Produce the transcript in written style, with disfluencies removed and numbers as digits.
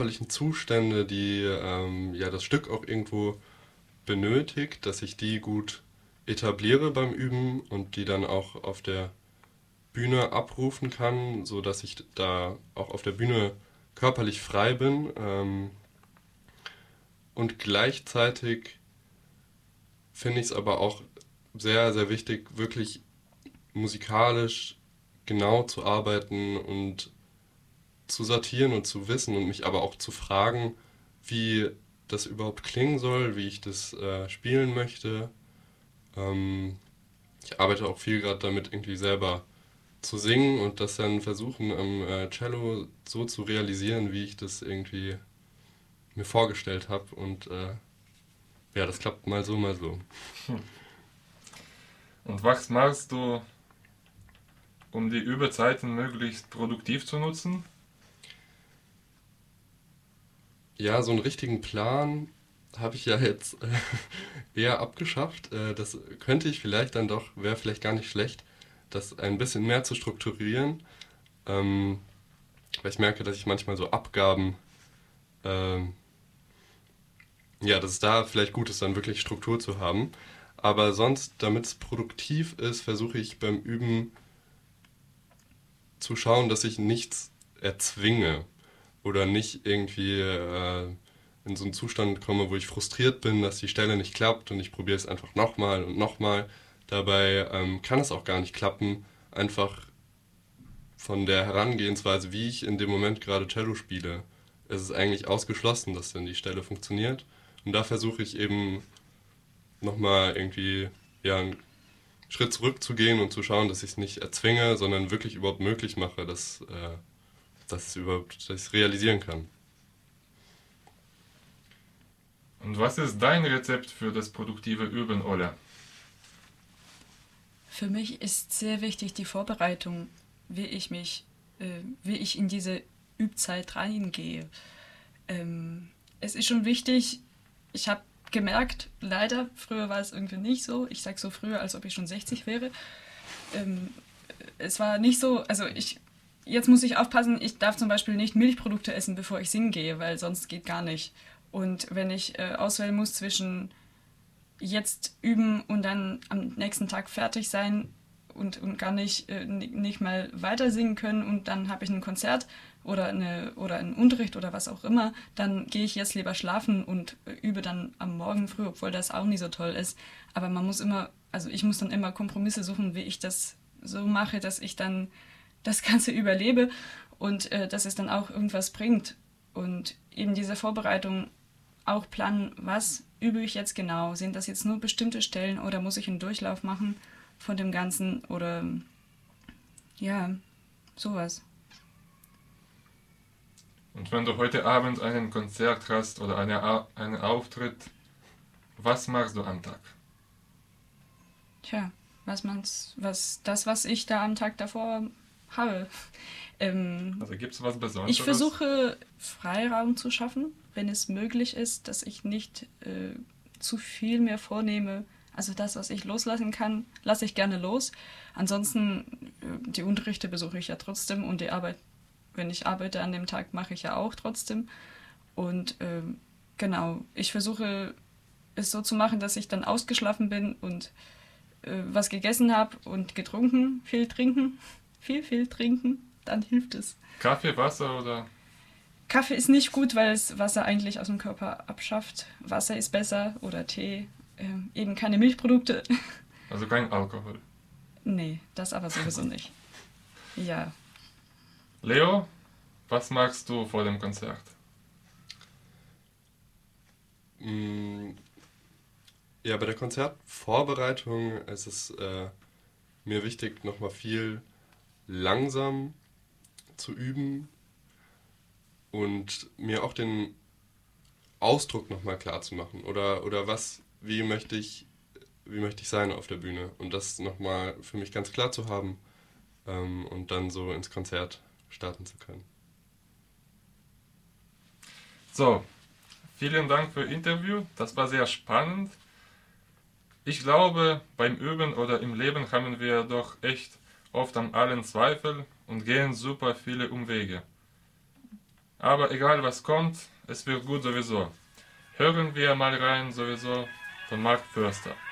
körperlichen Zustände, die ja das Stück auch irgendwo benötigt, dass ich die gut etabliere beim Üben und die dann auch auf der Bühne abrufen kann, so dass ich da auch auf der Bühne körperlich frei bin, und gleichzeitig finde ich es aber auch sehr, sehr wichtig, wirklich musikalisch genau zu arbeiten und zu sortieren und zu wissen und mich aber auch zu fragen, wie das überhaupt klingen soll, wie ich das spielen möchte. Ähm, Ich arbeite auch viel gerade damit, irgendwie selber zu singen und das dann versuchen am Cello so zu realisieren, wie ich das irgendwie mir vorgestellt habe. Und ja, das klappt mal so, mal so. Und was machst du, um die Überzeiten möglichst produktiv zu nutzen? Ja, so einen richtigen Plan habe ich ja jetzt eher abgeschafft. Das könnte ich vielleicht dann doch, wäre vielleicht gar nicht schlecht, das ein bisschen mehr zu strukturieren. Ähm, Weil ich merke, dass ich manchmal so Abgaben, ähm, ja, dass es da vielleicht gut ist, dann wirklich Struktur zu haben. Aber sonst, damit es produktiv ist, versuche ich beim Üben zu schauen, dass ich nichts erzwinge oder nicht irgendwie in so einen Zustand komme, wo ich frustriert bin, dass die Stelle nicht klappt und ich probiere es einfach nochmal und nochmal. Dabei kann es auch gar nicht klappen, einfach von der Herangehensweise, wie ich in dem Moment gerade Cello spiele. Es ist eigentlich ausgeschlossen, dass dann die Stelle funktioniert. Und da versuche ich eben nochmal irgendwie ja, einen Schritt zurückzugehen und zu schauen, dass ich es nicht erzwinge, sondern wirklich überhaupt möglich mache, dass ich es realisieren kann. Und was ist dein Rezept für das produktive Üben, Ola? Für mich ist sehr wichtig die Vorbereitung, wie ich in diese Übzeit reingehe. Es ist schon wichtig, ich habe gemerkt, leider, früher war es irgendwie nicht so, ich sage so früher, als ob ich schon 60 wäre. Ähm, Es war nicht so, jetzt muss ich aufpassen, ich darf zum Beispiel nicht Milchprodukte essen, bevor ich singen gehe, weil sonst geht gar nicht. Und wenn ich auswählen muss zwischen jetzt üben und dann am nächsten Tag fertig sein und gar nicht mal weiter singen können und dann habe ich ein Konzert oder einen Unterricht oder was auch immer, dann gehe ich jetzt lieber schlafen und übe dann am Morgen früh, obwohl das auch nicht so toll ist. Aber ich muss dann immer Kompromisse suchen, wie ich das so mache, dass ich dann das Ganze überlebe und dass es dann auch irgendwas bringt. Und eben diese Vorbereitung auch planen, was übe ich jetzt genau? Sind das jetzt nur bestimmte Stellen oder muss ich einen Durchlauf machen von dem Ganzen oder ja, sowas. Und wenn du heute Abend einen Konzert hast oder einen Auftritt, was machst du am Tag? Tja, was ich da am Tag davor habe. Also gibt es was Besonderes? Ich versuche Freiraum zu schaffen, wenn es möglich ist, dass ich nicht zu viel mir vornehme. Also das, was ich loslassen kann, lasse ich gerne los. Ansonsten, die Unterrichte besuche ich ja trotzdem und die Arbeit, wenn ich arbeite an dem Tag, mache ich ja auch trotzdem. Und genau, ich versuche es so zu machen, dass ich dann ausgeschlafen bin und was gegessen habe und getrunken, viel trinken, dann hilft es. Kaffee, Wasser oder? Kaffee ist nicht gut, weil es Wasser eigentlich aus dem Körper abschafft. Wasser ist besser oder Tee, eben keine Milchprodukte. Also kein Alkohol. Nee, das aber sowieso nicht. Ja, Leo, was machst du vor dem Konzert? Mm, Ja, bei der Konzertvorbereitung ist es mir wichtig, nochmal viel langsam zu üben und mir auch den Ausdruck nochmal klar zu machen. Oder wie möchte ich sein auf der Bühne? Und das nochmal für mich ganz klar zu haben, und dann so ins Konzert starten zu können. So, vielen Dank für das Interview. Das war sehr spannend. Ich glaube, beim Üben oder im Leben haben wir doch echt oft an allen Zweifel und gehen super viele Umwege. Aber egal was kommt, es wird gut sowieso. Hören wir mal rein sowieso von Mark Förster.